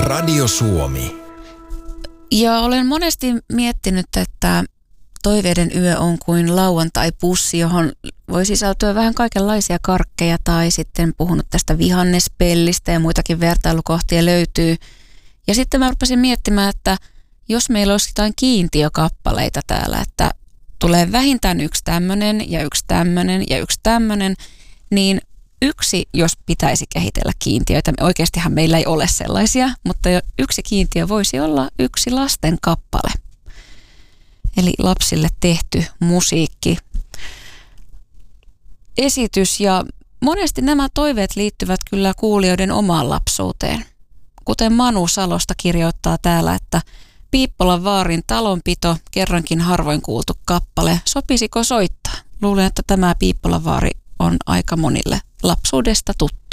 Radio Suomi. Ja olen monesti miettinyt, että toiveiden yö on kuin lauantai-pussi, johon voi sisältyä vähän kaikenlaisia karkkeja, tai sitten puhunut tästä vihannespellistä ja muitakin vertailukohtia löytyy. Ja sitten mä rupesin miettimään, että jos meillä olisi jotain kiintiökappaleita täällä, että tulee vähintään yksi tämmöinen ja yksi tämmöinen ja yksi tämmöinen, niin yksi, jos pitäisi kehitellä kiintiöitä, oikeastihan meillä ei ole sellaisia, mutta yksi kiintiö voisi olla yksi lasten kappale. Eli lapsille tehty musiikki, esitys, ja monesti nämä toiveet liittyvät kyllä kuulijoiden omaan lapsuuteen. Kuten Manu Salosta kirjoittaa täällä, että Piippolan vaarin talonpito, kerrankin harvoin kuultu kappale, sopisiko soittaa? Luulen, että tämä Piippolan vaari on aika monille lapsuudesta tuttu.